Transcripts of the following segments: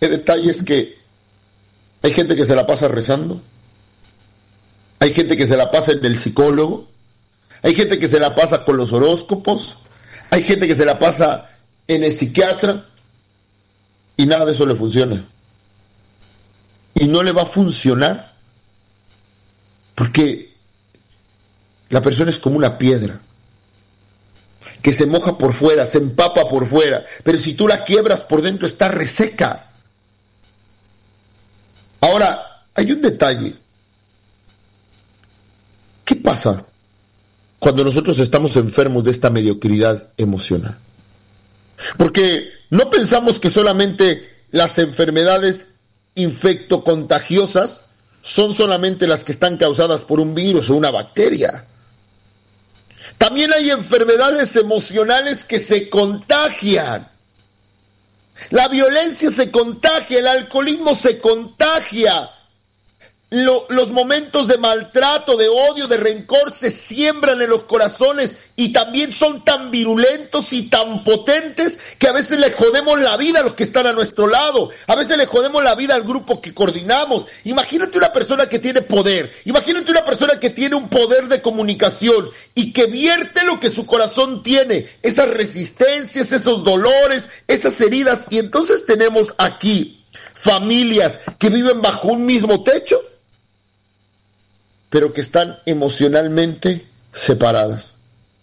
El detalle es que hay gente que se la pasa rezando, hay gente que se la pasa en el psicólogo, hay gente que se la pasa con los horóscopos, hay gente que se la pasa en el psiquiatra y nada de eso le funciona. Y no le va a funcionar porque la persona es como una piedra que se moja por fuera, se empapa por fuera, pero si tú la quiebras por dentro está reseca. Ahora, hay un detalle. ¿Qué pasa cuando nosotros estamos enfermos de esta mediocridad emocional? Porque no pensamos que solamente las enfermedades infectocontagiosas son solamente las que están causadas por un virus o una bacteria. También hay enfermedades emocionales que se contagian. La violencia se contagia, el alcoholismo se contagia. Los momentos de maltrato, de odio, de rencor se siembran en los corazones y también son tan virulentos y tan potentes que a veces le jodemos la vida a los que están a nuestro lado. A veces le jodemos la vida al grupo que coordinamos. Imagínate una persona que tiene poder. Imagínate una persona que tiene un poder de comunicación y que vierte lo que su corazón tiene. Esas resistencias, esos dolores, esas heridas. Y entonces tenemos aquí familias que viven bajo un mismo techo, pero que están emocionalmente separadas,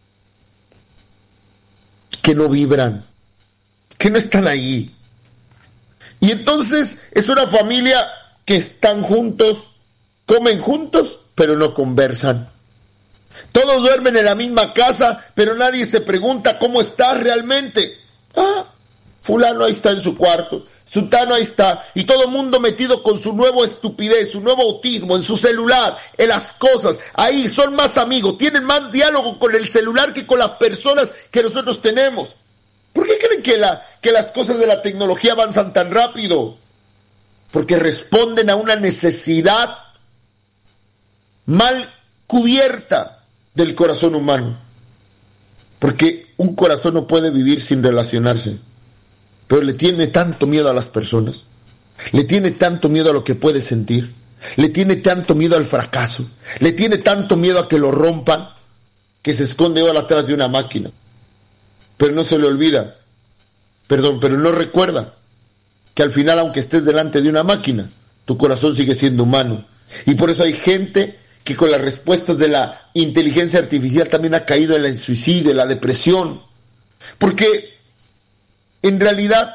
que no vibran, que no están ahí. Y entonces es una familia que están juntos, comen juntos, pero no conversan. Todos duermen en la misma casa, pero nadie se pregunta cómo estás realmente. Fulano ahí está en su cuarto, Sultano ahí está, y todo el mundo metido con su nuevo estupidez, su nuevo autismo, en su celular, en las cosas. Ahí son más amigos, tienen más diálogo con el celular que con las personas que nosotros tenemos. ¿Por qué creen que las cosas de la tecnología avanzan tan rápido? Porque responden a una necesidad mal cubierta del corazón humano. Porque un corazón no puede vivir sin relacionarse. Pero le tiene tanto miedo a las personas, le tiene tanto miedo a lo que puede sentir, le tiene tanto miedo al fracaso, le tiene tanto miedo a que lo rompan, que se esconde ahora atrás de una máquina. Pero no se le olvida, pero no recuerda que al final, aunque estés delante de una máquina, tu corazón sigue siendo humano. Y por eso hay gente que con las respuestas de la inteligencia artificial también ha caído en el suicidio, en la depresión, porque en realidad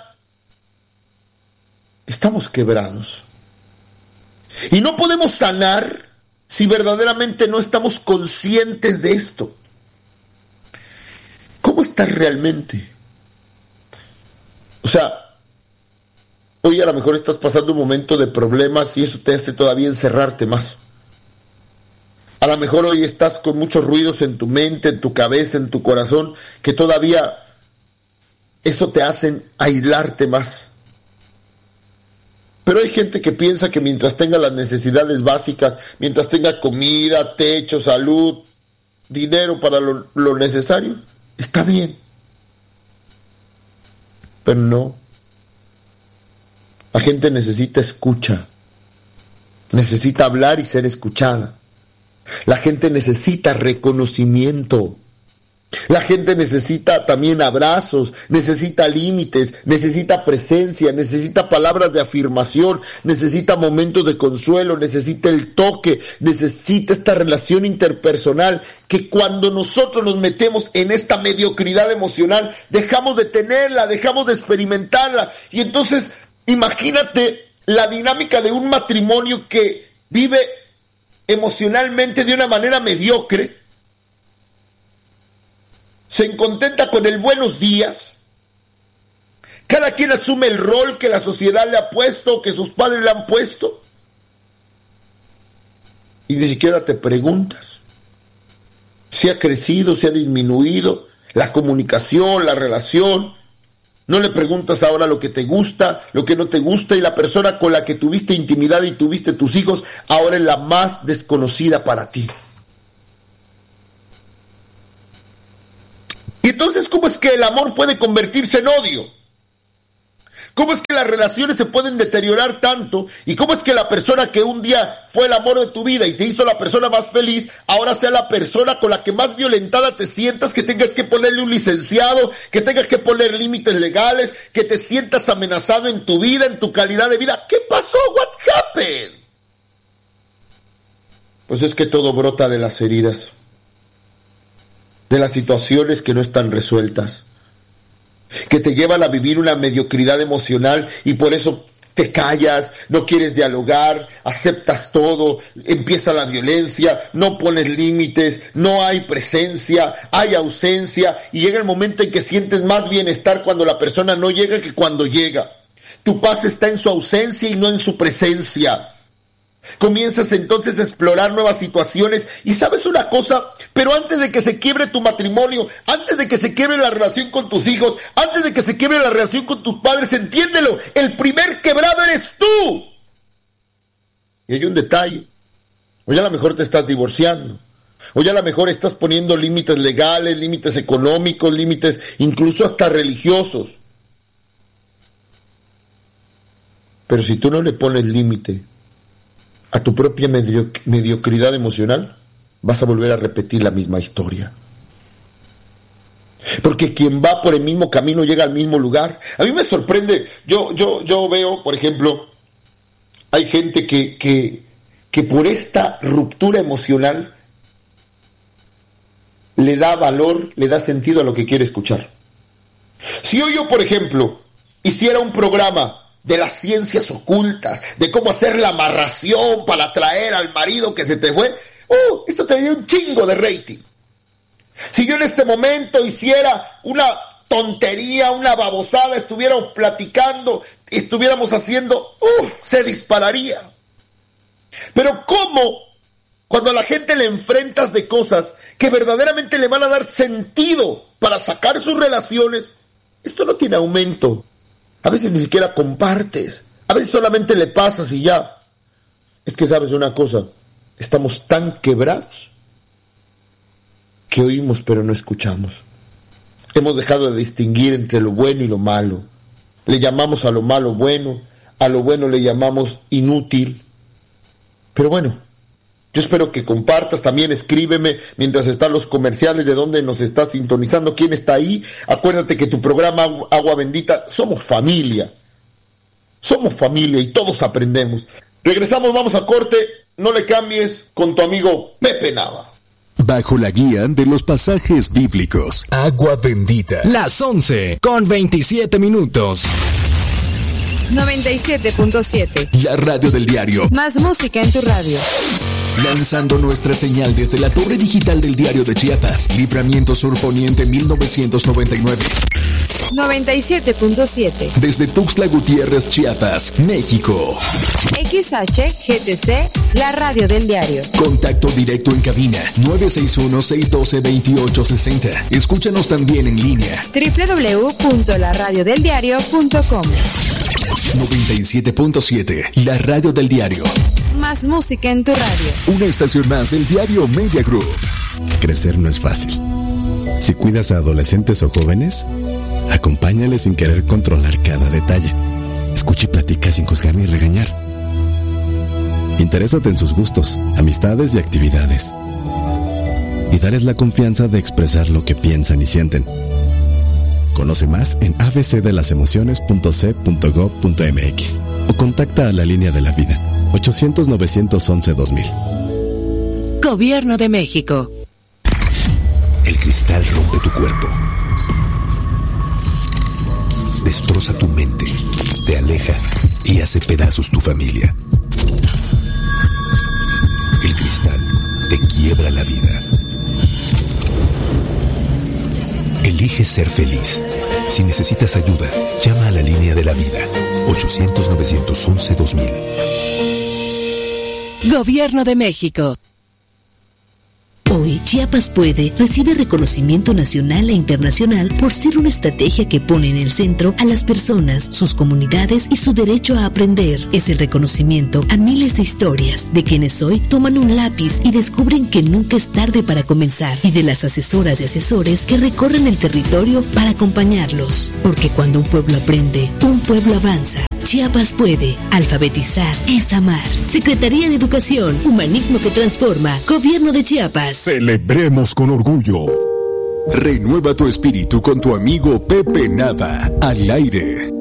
estamos quebrados. Y no podemos sanar si verdaderamente no estamos conscientes de esto. ¿Cómo estás realmente? O sea, hoy a lo mejor estás pasando un momento de problemas y eso te hace todavía encerrarte más. A lo mejor hoy estás con muchos ruidos en tu mente, en tu cabeza, en tu corazón, que todavía eso te hace aislarte más. Pero hay gente que piensa que mientras tenga las necesidades básicas, mientras tenga comida, techo, salud, dinero para lo necesario, está bien. Pero no. La gente necesita escucha. Necesita hablar y ser escuchada. La gente necesita reconocimiento. La gente necesita también abrazos, necesita límites, necesita presencia, necesita palabras de afirmación, necesita momentos de consuelo, necesita el toque, necesita esta relación interpersonal que cuando nosotros nos metemos en esta mediocridad emocional, dejamos de tenerla, dejamos de experimentarla. Y entonces, imagínate la dinámica de un matrimonio que vive emocionalmente de una manera mediocre. Se contenta con el buenos días. Cada quien asume el rol que la sociedad le ha puesto, que sus padres le han puesto. Y ni siquiera te preguntas si ha crecido, si ha disminuido la comunicación, la relación. No le preguntas ahora lo que te gusta, lo que no te gusta, y la persona con la que tuviste intimidad y tuviste tus hijos ahora es la más desconocida para ti. Y entonces, ¿cómo es que el amor puede convertirse en odio? ¿Cómo es que las relaciones se pueden deteriorar tanto? ¿Y cómo es que la persona que un día fue el amor de tu vida y te hizo la persona más feliz, ahora sea la persona con la que más violentada te sientas, que tengas que ponerle un licenciado, que tengas que poner límites legales, que te sientas amenazado en tu vida, en tu calidad de vida? ¿Qué pasó? What happened? Pues es que todo brota de las heridas, de las situaciones que no están resueltas, que te llevan a vivir una mediocridad emocional y por eso te callas, no quieres dialogar, aceptas todo, empieza la violencia, no pones límites, no hay presencia, hay ausencia y llega el momento en que sientes más bienestar cuando la persona no llega que cuando llega. Tu paz está en su ausencia y no en su presencia. Comienzas entonces a explorar nuevas situaciones y ¿sabes una cosa? Pero antes de que se quiebre tu matrimonio, antes de que se quiebre la relación con tus hijos, antes de que se quiebre la relación con tus padres, entiéndelo, el primer quebrado eres tú. Y hay un detalle, o ya a lo mejor te estás divorciando, o ya a lo mejor estás poniendo límites legales, límites económicos, límites incluso hasta religiosos. Pero si tú no le pones límite a tu propia mediocridad emocional, vas a volver a repetir la misma historia. Porque quien va por el mismo camino llega al mismo lugar. A mí me sorprende, yo veo, por ejemplo, hay gente que por esta ruptura emocional le da valor, le da sentido a lo que quiere escuchar. Si hoy yo, por ejemplo, hiciera un programa de las ciencias ocultas, de cómo hacer la amarración para atraer al marido que se te fue, esto tendría un chingo de rating. Si yo en este momento hiciera una tontería, una babosada, estuviéramos platicando, estuviéramos haciendo, se dispararía. Pero ¿cómo? Cuando a la gente le enfrentas de cosas que verdaderamente le van a dar sentido para sacar sus relaciones, esto no tiene aumento. A veces ni siquiera compartes, a veces solamente le pasas y ya. Es que sabes una cosa, estamos tan quebrados que oímos pero no escuchamos. Hemos dejado de distinguir entre lo bueno y lo malo. Le llamamos a lo malo bueno, a lo bueno le llamamos inútil. Pero bueno, yo espero que compartas, también escríbeme mientras están los comerciales de dónde nos estás sintonizando, quién está ahí. Acuérdate que tu programa Agua Bendita, somos familia y todos aprendemos. Regresamos, vamos a corte, no le cambies con tu amigo Pepe Nava. Bajo la guía de los pasajes bíblicos, Agua Bendita. Las 11:27. 97.7. La radio del diario. Más música en tu radio. Lanzando nuestra señal desde la torre digital del Diario de Chiapas, Libramiento Sur Poniente 1999. 97.7. Desde Tuxtla Gutiérrez, Chiapas, México. XHGTC, la radio del diario. Contacto directo en cabina 961-612-2860. Escúchanos también en línea. www.laradiodeldiario.com. 97.7, la radio del diario. Más música en tu radio. Una estación más del diario Media Group. Crecer no es fácil. Si cuidas a adolescentes o jóvenes, acompáñales sin querer controlar cada detalle. Escucha y platica sin juzgar ni regañar. Interésate en sus gustos, amistades y actividades. Y dales la confianza de expresar lo que piensan y sienten. Conoce más en abcdelasemociones.c.gov.mx o contacta a la línea de la vida 800-911-2000. Gobierno de México. El cristal rompe tu cuerpo, destroza tu mente, te aleja y hace pedazos tu familia. El cristal te quiebra la vida. Elige ser feliz. Si necesitas ayuda, llama a la línea de la vida 800-911-2000. Gobierno de México. Hoy, Chiapas Puede recibe reconocimiento nacional e internacional por ser una estrategia que pone en el centro a las personas, sus comunidades y su derecho a aprender. Es el reconocimiento a miles de historias de quienes hoy toman un lápiz y descubren que nunca es tarde para comenzar, y de las asesoras y asesores que recorren el territorio para acompañarlos. Porque cuando un pueblo aprende, un pueblo avanza. Chiapas Puede. Alfabetizar es amar. Secretaría de Educación, Humanismo que Transforma, Gobierno de Chiapas. Celebremos con orgullo. Renueva tu espíritu con tu amigo Pepe Nava, al aire.